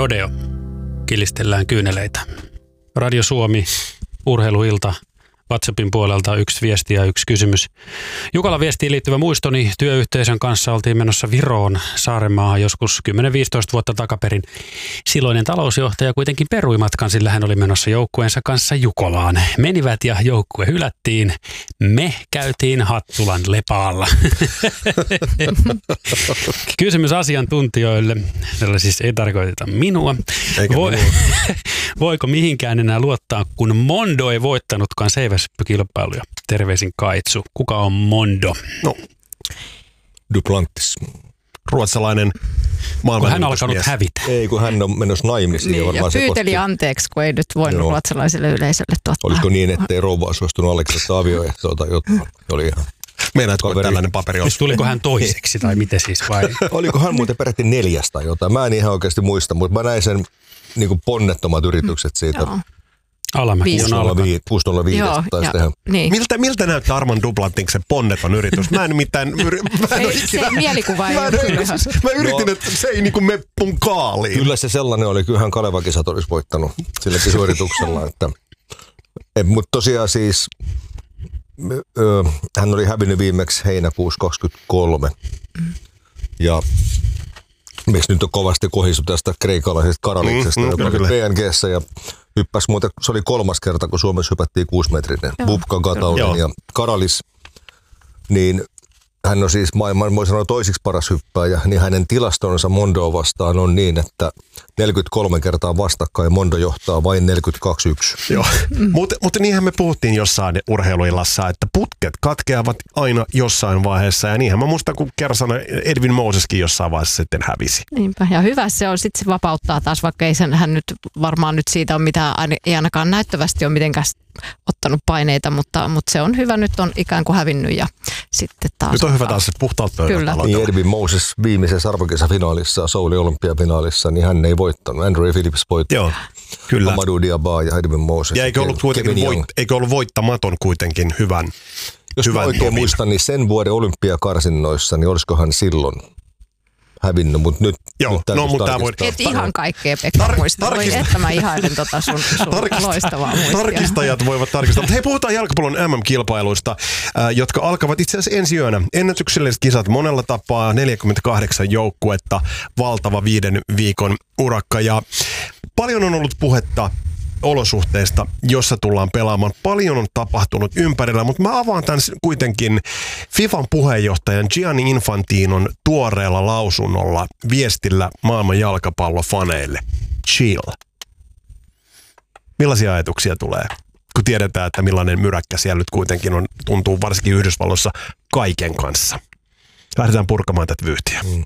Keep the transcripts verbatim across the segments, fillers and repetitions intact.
Rodeo. Kilistellään kyyneleitä. Radio Suomi, urheiluilta. WhatsAppin puolelta yksi viesti ja yksi kysymys. Jukala viestiin liittyvä muistoni. Työyhteisön kanssa oltiin menossa Viroon Saarenmaahan joskus kymmenen viisitoista vuotta takaperin. Silloinen talousjohtaja kuitenkin perui matkan, sillä hän oli menossa joukkueensa kanssa Jukolaan. Menivät ja joukkue hylättiin. Me käytiin Hattulan Lepaalla. Kysymys asiantuntijoille. Tällä siis ei tarkoiteta minua. Voi, minua. Voiko mihinkään enää luottaa, kun Mondo ei voittanutkaan seiväspykilpailuja? Terveisin Kaitsu. Kuka on Mondo? No, Duplantis. Ruotsalainen maailman. Hän on alkanut hävitä. Ei, kun hän on menossa naimisiin. Niin, ja, ja pyyteli koski... anteeksi, kun ei nyt voinut Joo. ruotsalaiselle yleisölle tuottaa. Olisiko niin, ettei rouva suostunut Aleksasta avioehtoa tai jotain? Oli ihan... Meinaatko tällainen paperi on? Tuliko hän toiseksi tai miten siis vai? Oliko hän muuten peräti neljästä jotain? Mä en ihan oikeasti muista, mutta mä näin sen niin kuin ponnettomat yritykset siitä. Joo. Alamäki on alkanut. kuusi nolla viisi taisi tehdä. Niin. Miltä, miltä näyttää Armand Duplantiksen ponneton yritys? Mä en mitään... Yri, mä en ei, se mielikuva ei mä, ole kyllä. Mä yritin, no, että se ei niinku me mun kaaliin. Kyllä se sellainen oli. Kyllähän Kaleva-kisat olisi voittanut silläkin suorituksella. Että, et, mutta tosiaan siis... Ö, hän oli hävinnyt viimeksi heinäkuussa kaksikymmentäkolme. Mm. Ja... Miksi nyt on kovasti kohistu tästä kreikalaisesta Karaliksesta, mm, joka oli P N G:ssä ja hyppäsi muuten, se oli kolmas kerta, kun Suomessa hypättiin kuusimetrinen. Bubka, Gataulin ja Karalis, niin hän on siis maailman, voi sanoa toisiksi paras hyppääjä, niin hänen tilastonsa Mondoa vastaan on niin, että neljäkymmentäkolme kertaa vastakkain Mondo johtaa vain neljäkymmentäkaksi yksi. Joo, mutta mut niinhän me puhuttiin jossain urheiluillassa, että putket katkeavat aina jossain vaiheessa. Ja niinhän mä muistan, kun Kersana Edwin Moseskin jossain vaiheessa sitten hävisi. Niinpä, ja hyvä se on, sitten se vapauttaa taas, vaikka ei sen hän nyt varmaan nyt siitä ole mitään, ei ainakaan näyttävästi ole mitenkään ottanut paineita, mutta, mutta se on hyvä, nyt on ikään kuin hävinnyt ja sitten taas... Nyt on hyvä taas puhtaalta pöydältä. Niin Edwin Moses viimeisessä arvokisafinaalissa, Soulin olympiafinaalissa, niin hän ei voittanut. Andrew Phillips voitti. Joo, kyllä. Amadou Diaba ja Edwin Moses. Ja eikö ollut, kuitenkin voit, eikö ollut voittamaton kuitenkin hyvän Jos hyvän mä oikein tovin. muistan, niin sen vuoden olympiakarsinnoissa, niin olisikohan silloin hävinnyt, mutta nyt... Joo, nyt no mutta tämä voi... Et ihan kaikkea, Pekka, Tar- muista. Voi, että mä ihailen tota sun, sun Tarkista- loistavaa muistia. Tarkistajat voivat tarkistaa. Mutta hei, puhutaan jalkapallon M M-kilpailuista, äh, jotka alkavat itse asiassa ensi yönä. Ennätykselliset kisat monella tapaa, neljäkymmentäkahdeksan joukkuetta, valtava viiden viikon urakka. Ja paljon on ollut puhetta olosuhteista, jossa tullaan pelaamaan. Paljon on tapahtunut ympärillä, mutta mä avaan tämän kuitenkin FIFAn puheenjohtajan Gianni Infantinon tuoreella lausunnolla viestillä maailman jalkapallofaneille. Chill. Millaisia ajatuksia tulee, kun tiedetään, että millainen myräkkä siellä nyt kuitenkin on, tuntuu varsinkin Yhdysvalloissa kaiken kanssa. Lähdetään purkamaan tätä vyyhtiä. Mm.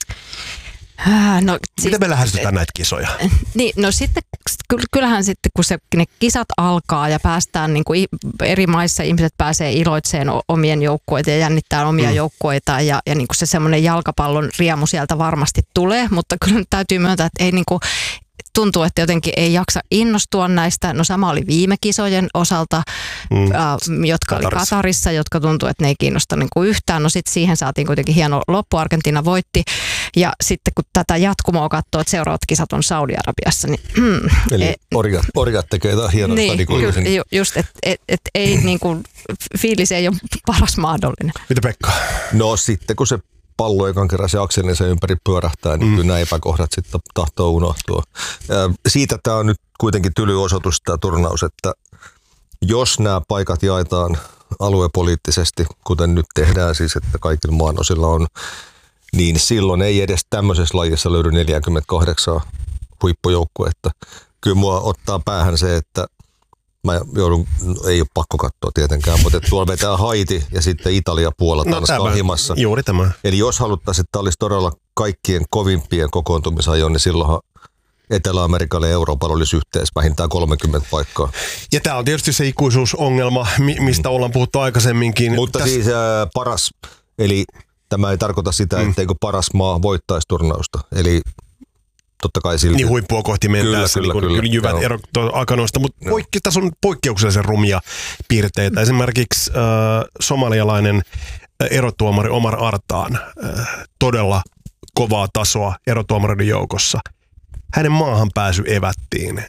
No, Miten siis, me lähestytään näitä kisoja? Niin, no sitten kyllähän sitten kun se, ne kisat alkaa ja päästään niin kuin eri maissa, ihmiset pääsee iloitseen omien joukkueita ja jännittää omia mm. joukkueita ja, ja niin kuin se semmoinen jalkapallon riemu sieltä varmasti tulee, mutta kyllä täytyy myöntää, että ei niin kuin, tuntuu, että jotenkin ei jaksa innostua näistä. No sama oli viime kisojen osalta, mm. äh, jotka Katarissa. oli Katarissa, jotka tuntuu, että ne ei kiinnosta niin kuin yhtään. No sitten siihen saatiin kuitenkin hieno loppu, Argentiina voitti. Ja sitten kun tätä jatkumoa katsoo, että seuraavat kisat on Saudi-Arabiassa, niin... Mm, Eli e, orjat, orjat tekee taas hienosti. Niin, niin ju, just, että et, et, ei niin kuin, fiilis ei ole paras mahdollinen. Mitä Pekka? No sitten kun se pallo ekan kerran se akselinsa ympäri pyörähtää, niin mm. kyllä nämä epäkohdat sitten tahtoo unohtua. Ja siitä tämä on nyt kuitenkin tyly osoitus tämä turnaus, että jos nämä paikat jaetaan aluepoliittisesti, kuten nyt tehdään siis, että kaikilla maanosilla on, niin silloin ei edes tämmöisessä lajissa löydy neljäkymmentäkahdeksan huippujoukkuetta. Kyllä mua ottaa päähän se, että mä joudun, ei ole pakko katsoa tietenkään, mutta tuolla vetää Haiti ja sitten Italia, Puola, Tanska no, on himassa. Juuri tämä. Eli jos haluttaisiin, että olisi todella kaikkien kovimpien kokoontumisajoon, niin silloinhan Etelä-Amerikalle ja Euroopalle olisi yhteensä vähintään kolmekymmentä paikkaa. Ja tämä on tietysti se ikuisuusongelma, mistä ollaan puhuttu aikaisemminkin. Mutta Täs... siis ää, paras, eli tämä ei tarkoita sitä, mm. etteikö paras maa voittaisi turnausta. Eli totta kai silti. Niin huippua kohti mentäessä, kyllä, niin kyllä, kyllä, jyvät erot akanoista, mutta no. poikki, tässä on poikkeuksellisen rumia piirteitä. Esimerkiksi äh, somalialainen erotuomari Omar Artaan, äh, todella kovaa tasoa erotuomareiden joukossa. hänen maahan pääsy evättiin.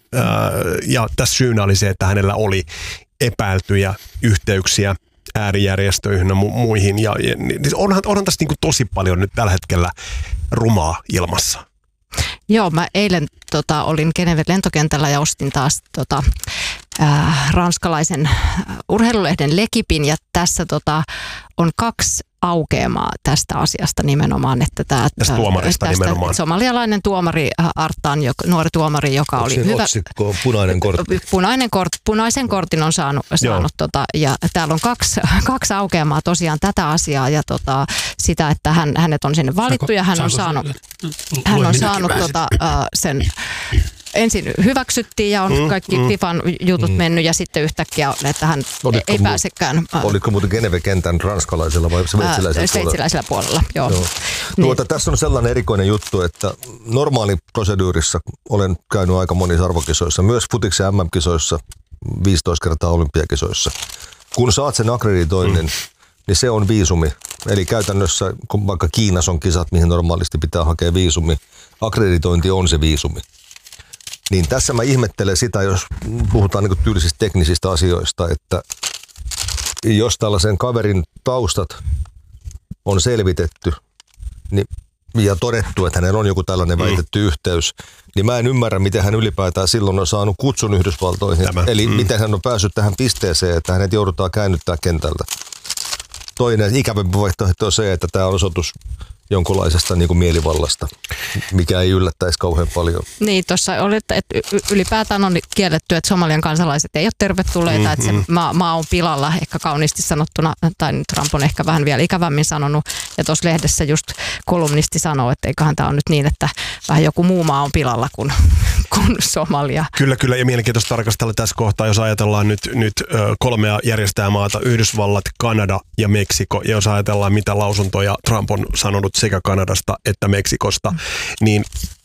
Ja tässä syynä oli se, että hänellä oli epäiltyjä yhteyksiä äärijärjestöihin ja mu- muihin. Ja, ja onhan, onhan tässä niin kuin tosi paljon nyt tällä hetkellä rumaa ilmassa. Joo, mä eilen tota, olin Geneven lentokentällä ja ostin taas tota, äh, ranskalaisen urheilulehden L'Équipin ja tässä tota, on kaksi aukeamaa tästä asiasta nimenomaan. Että tää, tästä tuomarista tästä nimenomaan. Somalialainen tuomari Artan, joka, nuori tuomari, joka Onko oli hyvä. Otsikko, punainen kortti. Punainen kort, punaisen kortin on saanut, saanut tota, ja täällä on kaksi, kaksi aukeamaa tosiaan tätä asiaa ja tota, sitä, että hän, hänet on sinne valittu ja hän on saanut, hän on saanut tota, uh, sen ensin hyväksyttiin ja on mm, kaikki mm, FIFAn jutut mm. mennyt ja sitten yhtäkkiä, että hän oliko ei mu- pääsekään. Oliko muuten Geneve-kentän ranskalaisella vai sveitsiläisellä puolella? Sveitsiläisellä puolella, joo. joo. Tuota, niin. Tässä on sellainen erikoinen juttu, että normaali proseduurissa olen käynyt aika monissa arvokisoissa, myös futiksen M M-kisoissa, viisitoista kertaa olympiakisoissa. Kun saat sen akkreditoinnin, mm. niin se on viisumi. Eli käytännössä, kun vaikka Kiinassa on kisat, mihin normaalisti pitää hakea viisumi, akkreditointi on se viisumi. Niin tässä mä ihmettelen sitä, jos puhutaan niin kuin tyylisistä teknisistä asioista, että jos tällaisen kaverin taustat on selvitetty niin, ja todettu, että hänellä on joku tällainen väitetty mm. yhteys, niin mä en ymmärrä, miten hän ylipäätään silloin on saanut kutsun Yhdysvaltoihin. Tämä. Eli mm. miten hän on päässyt tähän pisteeseen, että hänet joudutaan käännyttää kentältä. Toinen ikävämpi vaihtoehto on se, että tämä on osoitus jonkunlaisesta niin kuin mielivallasta, mikä ei yllättäisi kauhean paljon. Niin, tuossa oli, että ylipäätään on kielletty, että Somalian kansalaiset ei ole tervetulleita, mm-hmm. että se maa, maa on pilalla, ehkä kauniisti sanottuna, tai Trump on ehkä vähän vielä ikävämmin sanonut, ja tuossa lehdessä just kolumnisti sanoo, että eiköhän tämä on nyt niin, että vähän joku muu maa on pilalla kuin, kuin Somalia. Kyllä, kyllä, ja mielenkiintoista tarkastella tässä kohtaa, jos ajatellaan nyt, nyt kolmea järjestäjämaata, Yhdysvallat, Kanada ja Meksiko, ja jos ajatellaan, mitä lausuntoja Trump on sanonut sekä Kanadasta että Meksikosta, mm. niin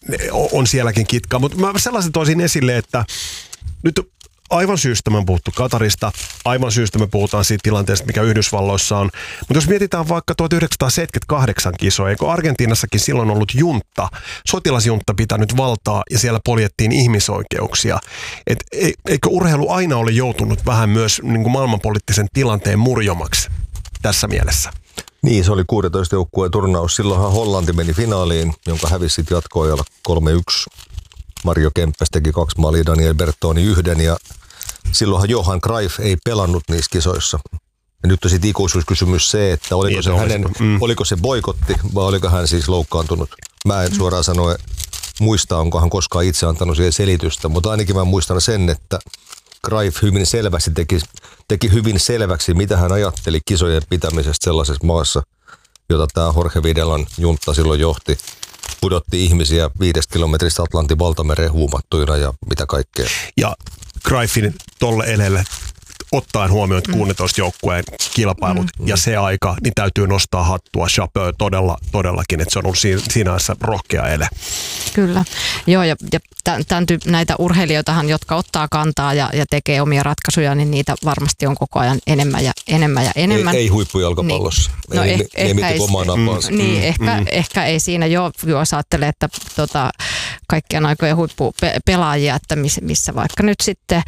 on sielläkin kitkaa. Mutta mä sellaisen toisin esille, että nyt aivan syystä me on puhuttu Katarista, aivan syystä me puhutaan siitä tilanteesta, mikä Yhdysvalloissa on. Mutta jos mietitään vaikka tuhatyhdeksänsataaseitsemänkymmentäkahdeksan kisoja, eikö Argentiinassakin silloin ollut juntta, sotilasjuntta pitänyt valtaa ja siellä poljettiin ihmisoikeuksia. Et eikö urheilu aina ole joutunut vähän myös niin kuin maailmanpoliittisen tilanteen murjomaksi tässä mielessä? Niin, se oli kuusitoista joukkueen turnaus. Silloinhan Hollanti meni finaaliin, jonka hävisi sitten jatkoajalla kolme yksi. Mario Kempes teki kaksi maalia, Daniel Bertoni yhden ja silloinhan Johan Cruyff ei pelannut niissä kisoissa. Ja nyt on sitten ikuisuuskysymys se, että oliko, niin, se, hänen, mm. oliko se boikotti vai oliko hän siis loukkaantunut. Mä en suoraan sanoa muista, onko hän koskaan itse antanut siihen selitystä, mutta ainakin mä muistan sen, että Cruyff hyvin selvästi teki, teki hyvin selväksi, mitä hän ajatteli kisojen pitämisestä sellaisessa maassa, jota tämä Jorge Videlan juntta silloin johti. Pudotti ihmisiä viidestä kilometristä Atlantin valtamereen huumattuina ja mitä kaikkea. Ja Cruyffin tolle edelle ottaen huomioon kuusitoista joukkueen kilpailut mm. ja se aika, niin täytyy nostaa hattua Chapeau todella, todellakin, että se on ollut siinä, siinä ajassa rohkea ele. Kyllä. Joo, ja, ja tämän, tämän tyyp, näitä urheilijoitahan, jotka ottaa kantaa ja, ja tekee omia ratkaisuja, niin niitä varmasti on koko ajan enemmän ja enemmän ja enemmän. Ei, ei huippujalkapallossa. Niin. No ei, eh, ei, ehkä, ei omaa napaansa. Mm, niin, mm, ehkä, mm. ehkä ei siinä jo, jos ajattelee, että tota, kaikkien aikojen huippupelaajia, että miss, missä vaikka nyt sitten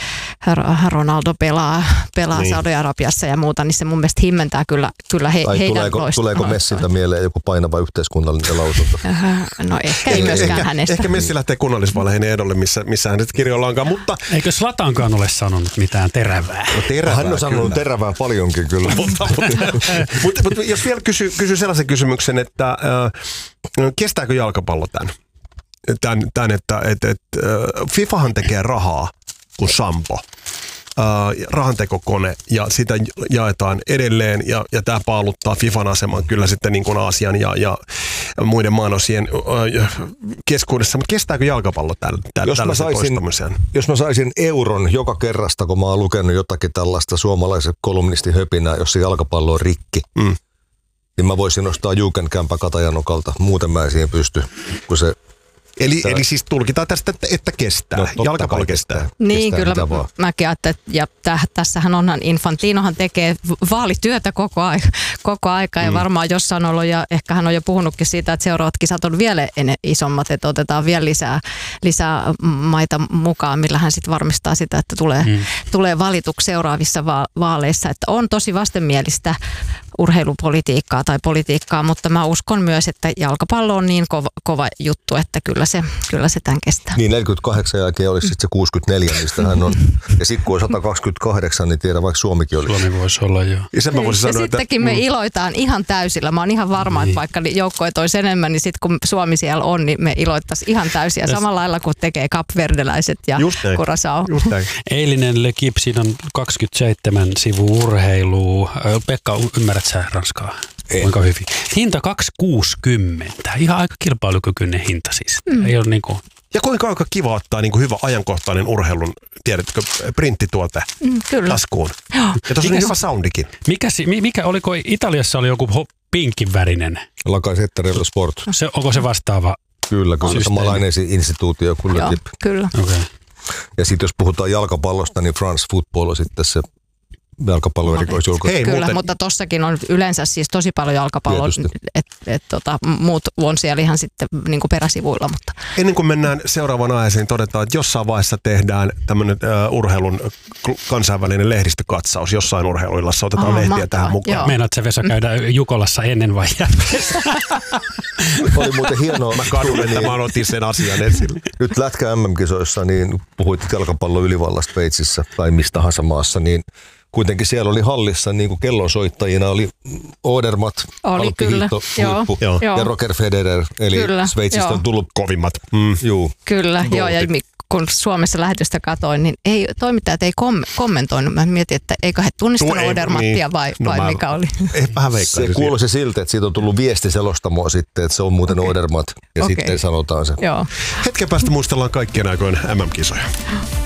Ronaldo pelaa, pelaa niin. Saudi-Arabiassa ja muuta, niin se mun mielestä himmentää kyllä, kyllä he, heidän tuleeko, loistavaa. Tuleeko Messiltä mieleen joku painava yhteiskunnallinen lausunto? No ehkä ei myöskään ehkä, hänestä. Ehkä Messi lähtee kunnallisvaaleihin ehdolle, missä, missä hän nyt kirjoillaankaan, mutta... Eikö Zlatankaan ole sanonut mitään terävää? No, terävää hän on sanonut kyllä. terävää paljonkin kyllä. mutta, mutta, mutta, mutta jos vielä kysyy kysy sellaisen kysymyksen, että äh, kestääkö jalkapallo tämän? Tämän, tämän että et, et, äh, FIFAhan tekee rahaa kuin sampo. Uh, rahantekokone ja sitä jaetaan edelleen ja, ja tämä paaluttaa FIFAn aseman kyllä sitten niin kuin Aasian ja, ja muiden maanosien uh, keskuudessa, mutta kestääkö jalkapallo täl, täl, jos tällaisen mä saisin, toistamiseen? Jos mä saisin euron joka kerrasta, kun mä oon lukenut jotakin tällaista suomalaisen kolumnistin höpinää, jos se jalkapallo on rikki, mm. niin mä voisin ostaa Juukenkämpä Katajanokalta, muuten mä en siihen pysty, kun se Eli, eli siis tulkitaan tästä, että, että kestää. No, Jalkapallo kestää. kestää. Niin, kestää kyllä mä, mäkin ajattelen, ja täh, tässähän onhan Infantinohan tekee vaalityötä koko aika, koko aika mm. ja varmaan jossain ollut, ja ehkä hän on jo puhunutkin siitä, että seuraavat kisat on vielä isommat, että otetaan vielä lisää, lisää maita mukaan, millä hän sitten varmistaa sitä, että tulee, mm. tulee valituksi seuraavissa va- vaaleissa, että on tosi vastenmielistä urheilupolitiikkaa tai politiikkaa, mutta mä uskon myös, että jalkapallo on niin kova, kova juttu, että kyllä se, kyllä se tämän kestää. Niin neljäkymmentäkahdeksan jälkeen olisi sitten se kuusikymmentäneljä, mistä hän on. Ja sitten kun on sata kaksikymmentäkahdeksan, niin tiedä vaikka Suomikin olisi. Suomi voisi olla, joo. Ja, sen mä voisin ja sanoa, sittenkin että, me mm. iloitaan ihan täysillä. Mä oon ihan varma, niin. että vaikka joukkoja toisi enemmän, niin sitten kun Suomi siellä on, niin me iloittaisiin ihan täysiä. Samalla lailla kuin tekee kapverdeläiset ja Curaçao. Eilinen L'Equipe, siinä on kaksikymmentäseitsemän sivua urheilua. Pekka, ymmärrät sä ranskaa? Ei. Kuinka hyvin? Hinta kaksi kuusikymmentä. Ihan aika kilpailukykyinen hinta siis. Mm. Ei ole niinku... Ja kuinka aika kiva ottaa niinku hyvä ajankohtainen urheilun, tiedätkö, printtituote mm, taskuun. Joo. Ja tuossa on niin hyvä soundikin. Mikä, mikä oliko Italiassa oli joku pinkin värinen? La Gazzetta dello Sport. Se, onko se vastaava? Kyllä, kyllä. Samanlainen instituutio kuin Joo, kyllä. Okay. Ja sitten jos puhutaan jalkapallosta, niin France Football on sitten se jalkapallon erikoisjulkaisu. Hei, Kyllä, muuten... mutta tossakin on yleensä siis tosi paljon jalkapalloa, että et, tota, muut on siellä ihan sitten niin kuin peräsivuilla. Mutta. Ennen kuin mennään seuraavaan aiheeseen, todetaan, että jossain vaiheessa tehdään tämmöinen uh, urheilun kansainvälinen lehdistökatsaus. Jossain urheiluillassa otetaan oh, lehtiä mahtavaa. Tähän mukaan. Meinaat sä, Vesa, käydä Jukolassa ennen vai jälkeen? Oli muuten hienoa. Mä kadun, että mä otin sen asian esille. Nyt Lätkä M M-kisoissa, niin puhuit jalkapallon ylivallasta Sveitsissä tai mistä tahansa maassa, niin kuitenkin siellä oli hallissa niin kuin kellonsoittajina oli Odermatt, Alppi-hiihto, huippu ja Roger Federer, eli kyllä, Sveitsistä joo. on tullut kovimmat. Mm. Juu. Kyllä, joo, ja kun Suomessa lähetystä katoin, niin ei, toimittajat ei kom- kommentoinut. Mä mietin, että eikö he tunnistanut no, Odermattia niin. vai, no, vai mikä oli. Ei, vähän veikkaan. Se kuulosi siltä, että siitä on tullut viesti selostamoa sitten, että se on muuten okay. Odermatt ja okay. sitten sanotaan se. Joo. Hetken päästä muistellaan kaikkien aikojen M M-kisoja.